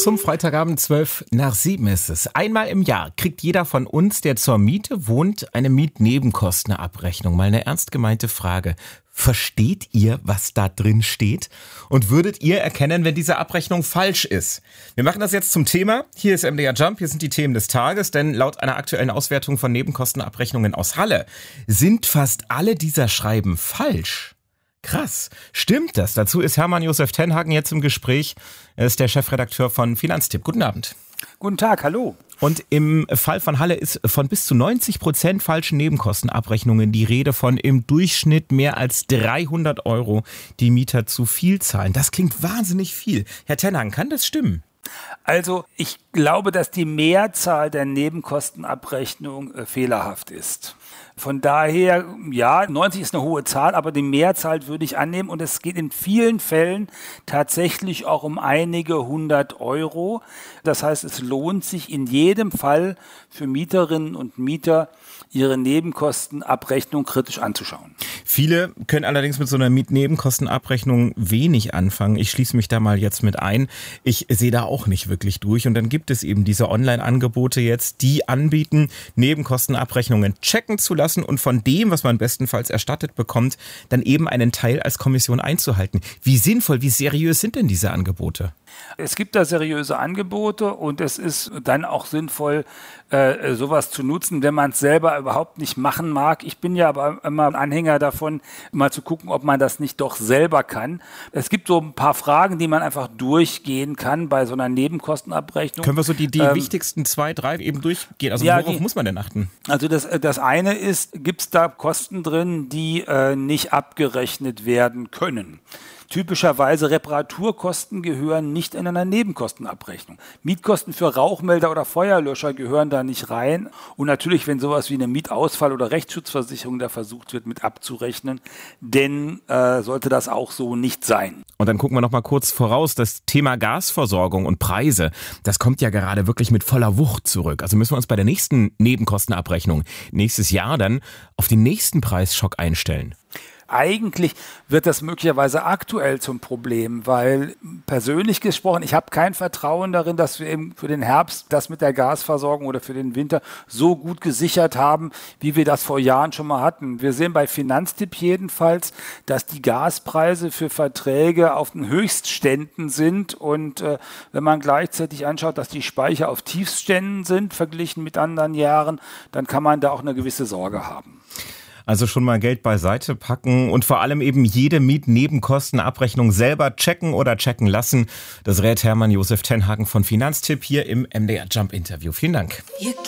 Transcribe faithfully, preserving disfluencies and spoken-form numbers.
zum Freitagabend, zwölf nach sieben ist es. Einmal im Jahr kriegt jeder von uns, der zur Miete wohnt, eine Mietnebenkostenabrechnung. Mal eine ernst gemeinte Frage. Versteht ihr, was da drin steht? Und würdet ihr erkennen, wenn diese Abrechnung falsch ist? Wir machen das jetzt zum Thema. Hier ist M D R Jump, hier sind die Themen des Tages. Denn laut einer aktuellen Auswertung von Nebenkostenabrechnungen aus Halle sind fast alle dieser Schreiben falsch. Krass. Stimmt das? Dazu ist Hermann Josef Tenhagen jetzt im Gespräch. Er ist der Chefredakteur von Finanztipp. Guten Abend. Guten Tag, hallo. Und im Fall von Halle ist von bis zu neunzig Prozent falschen Nebenkostenabrechnungen die Rede, von im Durchschnitt mehr als dreihundert Euro, die Mieter zu viel zahlen. Das klingt wahnsinnig viel. Herr Tenhagen, kann das stimmen? Also ich glaube, dass die Mehrzahl der Nebenkostenabrechnung äh, fehlerhaft ist. Von daher, ja, neunzig ist eine hohe Zahl, aber die Mehrzahl würde ich annehmen und es geht in vielen Fällen tatsächlich auch um einige hundert Euro. Das heißt, es lohnt sich in jedem Fall für Mieterinnen und Mieter, ihre Nebenkostenabrechnung kritisch anzuschauen. Viele können allerdings mit so einer Mietnebenkostenabrechnung wenig anfangen. Ich schließe mich da mal jetzt mit ein. Ich sehe da auch nicht wirklich durch. Und dann gibt es eben diese Online-Angebote jetzt, die anbieten, Nebenkostenabrechnungen checken zu lassen und von dem, was man bestenfalls erstattet bekommt, dann eben einen Teil als Kommission einzuhalten. Wie sinnvoll, wie seriös sind denn diese Angebote? Es gibt da seriöse Angebote und es ist dann auch sinnvoll, äh, sowas zu nutzen, wenn man es selber überhaupt nicht machen mag. Ich bin ja aber immer ein Anhänger davon, mal zu gucken, ob man das nicht doch selber kann. Es gibt so ein paar Fragen, die man einfach durchgehen kann bei so einer Nebenkostenabrechnung. Können wir so die, die ähm, wichtigsten zwei, drei eben durchgehen? Also ja, worauf die, muss man denn achten? Also das, das eine ist, gibt es da Kosten drin, die äh, nicht abgerechnet werden können? Typischerweise Reparaturkosten gehören nicht in einer Nebenkostenabrechnung. Mietkosten für Rauchmelder oder Feuerlöscher gehören da nicht rein. Und natürlich, wenn sowas wie eine Mietausfall- oder Rechtsschutzversicherung da versucht wird mit abzurechnen, denn äh, sollte das auch so nicht sein. Und dann gucken wir noch mal kurz voraus, das Thema Gasversorgung und Preise, das kommt ja gerade wirklich mit voller Wucht zurück. Also müssen wir uns bei der nächsten Nebenkostenabrechnung nächstes Jahr dann auf den nächsten Preisschock einstellen. Eigentlich wird das möglicherweise aktuell zum Problem, weil persönlich gesprochen, ich habe kein Vertrauen darin, dass wir eben für den Herbst das mit der Gasversorgung oder für den Winter so gut gesichert haben, wie wir das vor Jahren schon mal hatten. Wir sehen bei Finanztipp jedenfalls, dass die Gaspreise für Verträge auf den Höchstständen sind und äh, wenn man gleichzeitig anschaut, dass die Speicher auf Tiefstständen sind, verglichen mit anderen Jahren, dann kann man da auch eine gewisse Sorge haben. Also schon mal Geld beiseite packen und vor allem eben jede Mietnebenkostenabrechnung selber checken oder checken lassen. Das rät Hermann Josef Tenhagen von Finanztipp hier im M D R Jump Interview. Vielen Dank.